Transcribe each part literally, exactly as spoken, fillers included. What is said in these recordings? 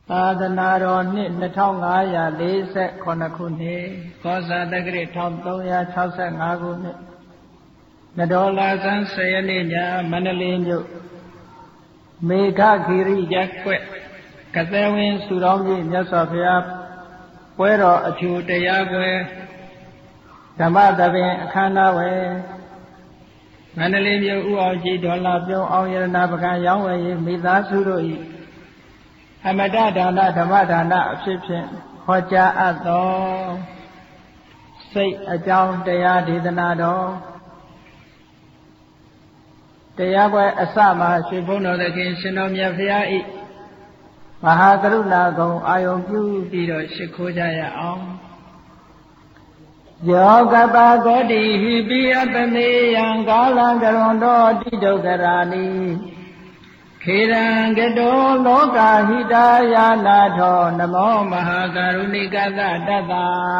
သာသနာတော်နှစ်နှစ်ထောင်ငါးရာလေးဆယ်ခုနှစ်ခုနှစ်ကောဇာတက္ကရာတစ်ထောင်သုံးရာခြောက်ဆယ်ငါးခုနှစ်နဒေါ်လာဆန်းဆယ်ရက်နေ့ညမန္တလေးမြို့မေဃဂီရိရပ်ကွက်ကသဲဝင်းစုတော်ကြီးမြတ်စွာဘုရားပွဲတော်အထူးတရားပွဲဓမ္မသဘင်အခမ်းအနားဝယ်မန္တလေးမြို့ဥအောင်ကြီးဒေါ်လာပြုံးအောင်ရတနာပကံရောင်းဝယ်ရေးမိသားစုတို့၏အမတဒါနဓမ္မဒါနအဖြစ်ဖြင့်ဟောကြားအပ်သောစိတ်အကြောင်းတရားဒေသနာတော်တရားပွဲအစမှာရွှေဘုန်းတော်သခင်ရှင်တော်မြတ်ဖရာ၏မဟာကရုဏာကုံအာယုံပြုပြီးတော့ရှိခိုးကြရအောင်ယောကပကောတိဟိပိယတမေယံကာလံကရွန်တော်တိဒုက္ခရာနိခေရံကတောလောကဟိတာယာနာထောနမောမဟာကရုဏိကသတတ္တ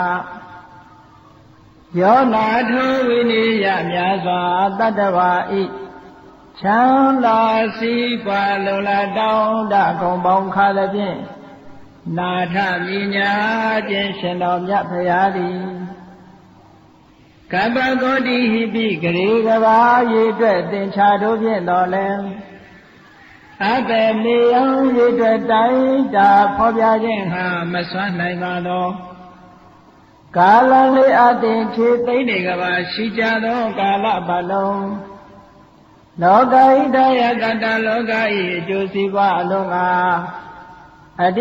ယောနာထောဝိနိယမြတ်စွာတတ္တဝါဤချမ်းသာစီးပွားလုံလတောင်းတကုံပေါင်းခါသဖြင့်နာထမြညာခြင်းရှင်တော်မြတ်ဖရာသည်ကပ္ပကောတိဟိပိဂရေကဘာရေအတွက်သင်္ချာတို့ဖြင့်တော်လဲအပေမေယံရေအတွက်တိုင်းတာဖော်ပြခြင်းဟာမစွမ်းနိုင်ပါသောကာလလေးအတင်ခြေသိမ့်နေကဘာရှိကြသောကာလပတ်လုံးလောကဣတယတတလောကဤအကျိုးစီးပွားအလုံးငါ